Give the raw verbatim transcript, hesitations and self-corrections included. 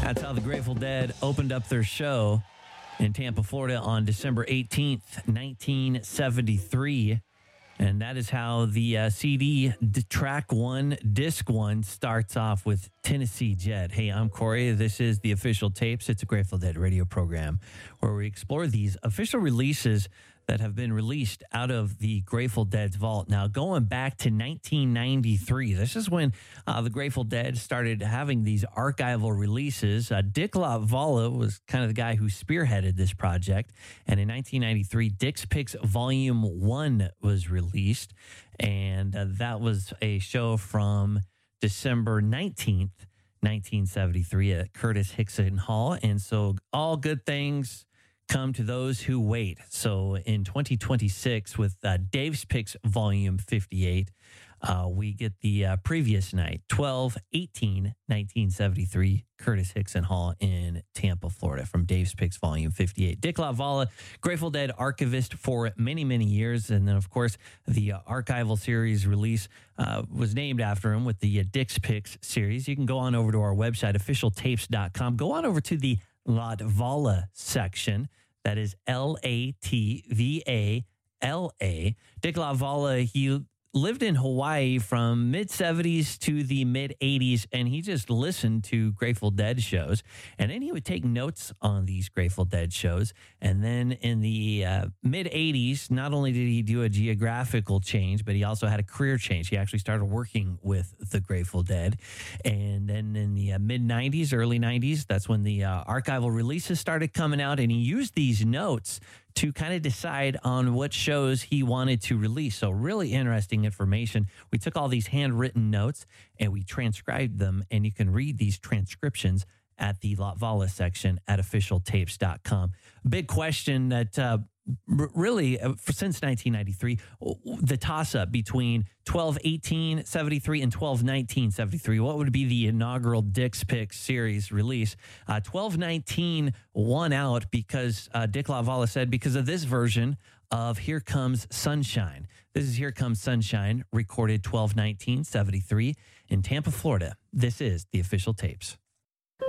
That's how the Grateful Dead opened up their show in Tampa, Florida on December eighteenth, nineteen seventy-three. And that is how the uh, C D d- track one, disc one starts off with Tennessee Jet. Hey, I'm Corey. This is the Official Tapes. It's a Grateful Dead radio program where we explore these official releases that have been released out of the Grateful Dead's vault. Now, going back to nineteen ninety-three, this is when uh, the Grateful Dead started having these archival releases. Uh, Dick LaValla was kind of the guy who spearheaded this project. And in nineteen ninety-three, Dick's Picks Volume one was released. And uh, that was a show from December nineteenth, nineteen seventy-three at Curtis Hickson Hall. And so all good things come to those who wait. So in twenty twenty-six, with uh, Dave's Picks Volume fifty-eight, uh, we get the uh, previous night, twelve eighteen nineteen seventy-three, Curtis Hickson Hall in Tampa, Florida, from Dave's Picks Volume fifty-eight. Dick LaValla, Grateful Dead archivist for many, many years. And then, of course, the uh, archival series release uh, was named after him with the uh, Dick's Picks series. You can go on over to our website, official tapes dot com. Go on over to the LaValla section. That is L A T V A L A. Dick LaValla, he lived in Hawaii from mid-seventies to the mid-eighties, and he just listened to Grateful Dead shows. And then he would take notes on these Grateful Dead shows. And then in the uh, mid-eighties, not only did he do a geographical change, but he also had a career change. He actually started working with the Grateful Dead. And then in the uh, mid-nineties, early nineties, that's when the uh, archival releases started coming out, and he used these notes to kind of decide on what shows he wanted to release. So really interesting information. We took all these handwritten notes and we transcribed them, and you can read these transcriptions at the LaValla section at official tapes dot com. Big question that uh, r- really, uh, for, since nineteen ninety-three, the toss-up between twelve eighteen seventy-three and twelve nineteen seventy-three. What would be the inaugural Dick's Picks series release? Uh, twelve nineteen won out because uh, Dick LaValla said because of this version of Here Comes Sunshine. This is Here Comes Sunshine, recorded twelve nineteen seventy-three in Tampa, Florida. This is the Official Tapes.